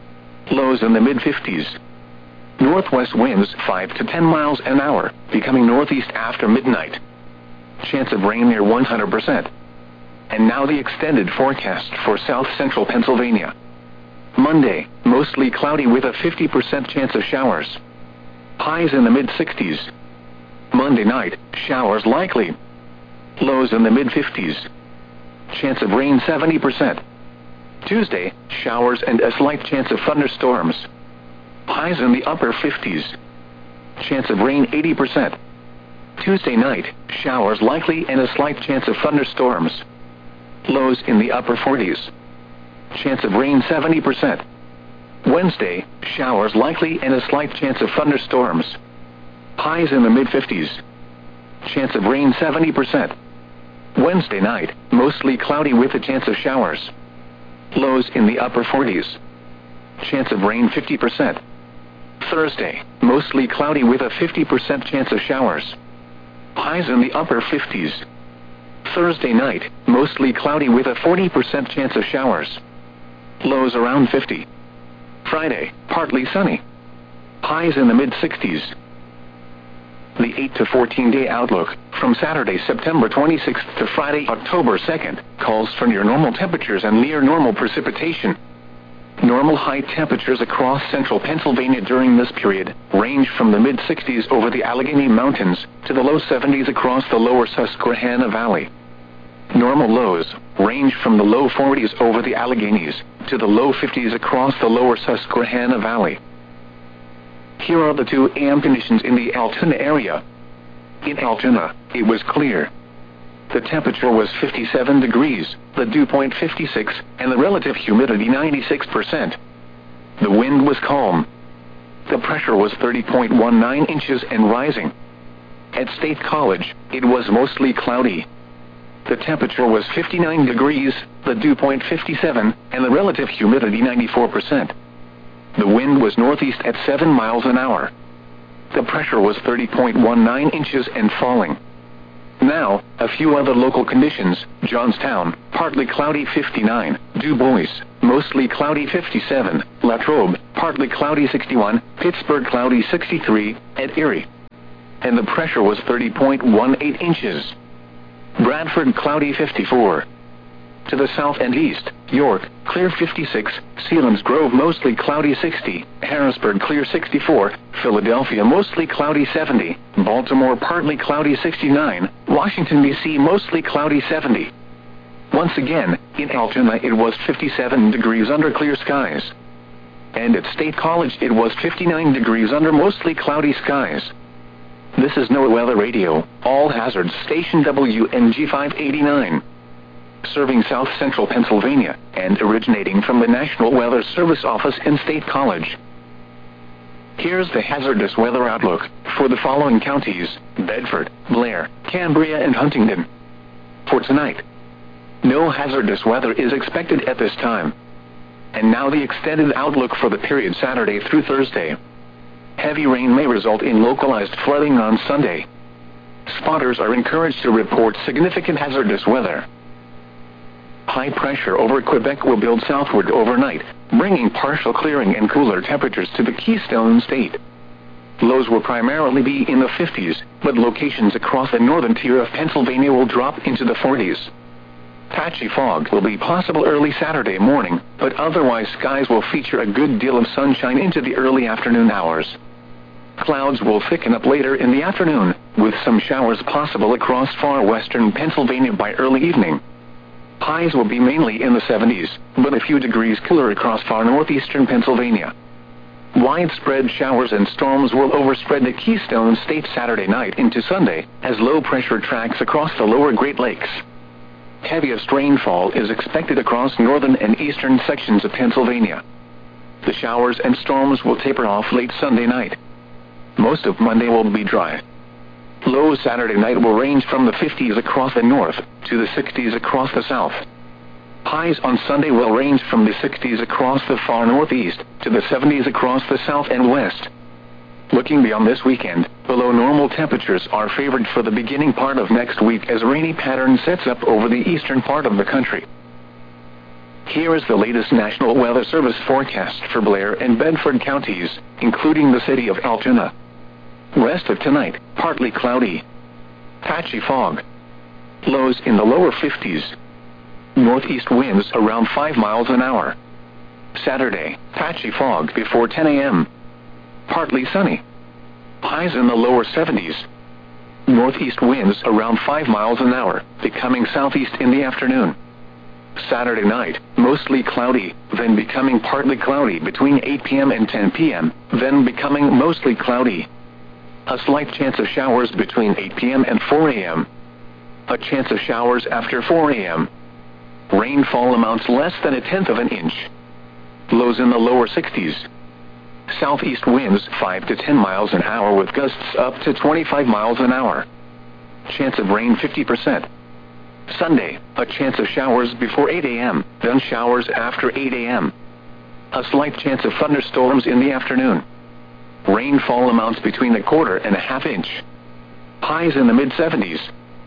Lows in the mid fifties. Northwest winds five to ten miles an hour, becoming northeast after midnight. Chance of rain near one hundred percent. And now the extended forecast for south central Pennsylvania. Monday, mostly cloudy with a fifty percent chance of showers. Highs in the mid sixties. Monday night, showers likely. Lows in the mid fifties. Chance of rain seventy percent. Tuesday, showers and a slight chance of thunderstorms. Highs in the upper fifties. Chance of rain eighty percent. Tuesday night, showers likely and a slight chance of thunderstorms. Lows in the upper forties. Chance of rain seventy percent. Wednesday, showers likely and a slight chance of thunderstorms. Highs in the mid fifties. Chance of rain seventy percent. Wednesday night, mostly cloudy with a chance of showers. Lows in the upper forties. Chance of rain fifty percent. Thursday, mostly cloudy with a fifty percent chance of showers. Highs in the upper fifties. Thursday night, mostly cloudy with a forty percent chance of showers. Lows around fifty. Friday, partly sunny. Highs in the mid sixties. The eight to fourteen day outlook, from Saturday, September twenty-sixth to Friday, October second, calls for near normal temperatures and near normal precipitation. Normal high temperatures across central Pennsylvania during this period range from the mid sixties over the Allegheny Mountains to the low seventies across the lower Susquehanna Valley. Normal lows range from the low forties over the Alleghenies to the low fifties across the lower Susquehanna Valley. Here are the two A M conditions in the Altoona area. In Altoona, it was clear. The temperature was fifty-seven degrees, the dew point fifty-six, and the relative humidity ninety-six percent. The wind was calm. The pressure was thirty point one nine inches and rising. At State College, it was mostly cloudy. The temperature was fifty-nine degrees, the dew point fifty-seven, and the relative humidity ninety-four percent. The wind was northeast at seven miles an hour. The pressure was thirty point one nine inches and falling. Now, a few other local conditions. Johnstown, partly cloudy fifty-nine, Du Bois, mostly cloudy fifty-seven, Latrobe, partly cloudy sixty-one, Pittsburgh cloudy sixty-three, and Erie. And the pressure was thirty point one eight inches. Bradford cloudy fifty-four. To the south and east, York, clear fifty-six, Selinsgrove mostly cloudy sixty, Harrisburg clear sixty-four, Philadelphia mostly cloudy seventy, Baltimore partly cloudy sixty-nine, Washington D C mostly cloudy seventy. Once again, in Altoona it was fifty-seven degrees under clear skies. And at State College it was fifty-nine degrees under mostly cloudy skies. This is NOAA Weather Radio, all hazards station W N G five eighty-nine. Serving south central Pennsylvania, and originating from the National Weather Service office in State College. Here's the hazardous weather outlook for the following counties: Bedford, Blair, Cambria, and Huntingdon. For tonight, no hazardous weather is expected at this time. And now the extended outlook for the period Saturday through Thursday. Heavy rain may result in localized flooding on Sunday. Spotters are encouraged to report significant hazardous weather. High pressure over Quebec will build southward overnight, bringing partial clearing and cooler temperatures to the Keystone State. Lows will primarily be in the fifties, but locations across the northern tier of Pennsylvania will drop into the forties. Patchy fog will be possible early Saturday morning, but otherwise skies will feature a good deal of sunshine into the early afternoon hours. Clouds will thicken up later in the afternoon, with some showers possible across far western Pennsylvania by early evening. Highs will be mainly in the seventies, but a few degrees cooler across far northeastern Pennsylvania. Widespread showers and storms will overspread the Keystone State Saturday night into Sunday, as low pressure tracks across the lower Great Lakes. Heaviest rainfall is expected across northern and eastern sections of Pennsylvania. The showers and storms will taper off late Sunday night. Most of Monday will be dry. Lows Saturday night will range from the fifties across the north to the sixties across the south. Highs on Sunday will range from the sixties across the far northeast to the seventies across the south and west. Looking beyond this weekend, below normal temperatures are favored for the beginning part of next week as rainy pattern sets up over the eastern part of the country. Here is the latest National Weather Service forecast for Blair and Bedford counties, including the city of Altoona. Rest of tonight, partly cloudy. Patchy fog. Lows in the lower fifties. Northeast winds around five miles an hour. Saturday, patchy fog before ten a m Partly sunny. Highs in the lower seventies. Northeast winds around five miles an hour, becoming southeast in the afternoon. Saturday night, mostly cloudy, then becoming partly cloudy between eight p m and ten p m, then becoming mostly cloudy. A slight chance of showers between eight p m and four a m A chance of showers after four a m Rainfall amounts less than a tenth of an inch. Lows in the lower sixties. Southeast winds five to ten miles an hour with gusts up to twenty-five miles an hour. Chance of rain fifty percent. Sunday, a chance of showers before eight a m, then showers after eight a m A slight chance of thunderstorms in the afternoon. Rainfall amounts between a quarter and a half inch. Highs in the mid seventies.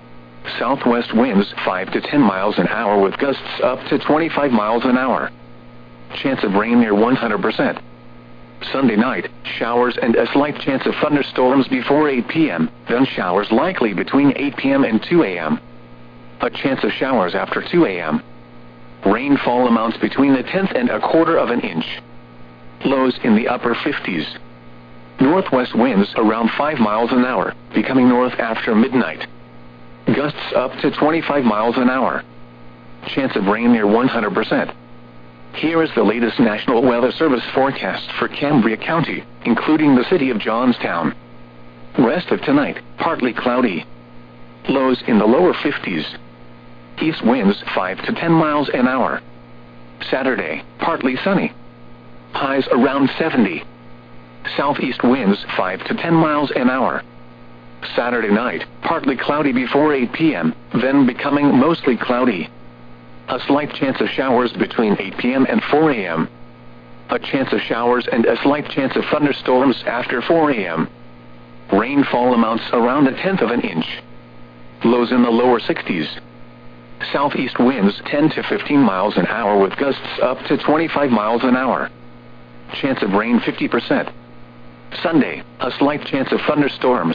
Southwest winds five to ten miles an hour with gusts up to twenty-five miles an hour. Chance of rain near one hundred percent. Sunday night, showers and a slight chance of thunderstorms before eight p m, then showers likely between eight p m and two a m A chance of showers after two a m Rainfall amounts between a tenth and a quarter of an inch. Lows in the upper fifties. Northwest winds around five miles an hour, becoming north after midnight. Gusts up to twenty-five miles an hour. Chance of rain near one hundred percent. Here is the latest National Weather Service forecast for Cambria County, including the city of Johnstown. Rest of tonight, partly cloudy. Lows in the lower fifties. East winds five to ten miles an hour. Saturday, partly sunny. Highs around seventy. Southeast winds five to ten miles an hour. Saturday night, partly cloudy before eight p m, then becoming mostly cloudy. A slight chance of showers between eight p m and four a m A chance of showers and a slight chance of thunderstorms after four a m Rainfall amounts around a tenth of an inch. Lows in the lower sixties. Southeast winds ten to fifteen miles an hour with gusts up to twenty-five miles an hour. Chance of rain fifty percent. Sunday, a slight chance of thunderstorms.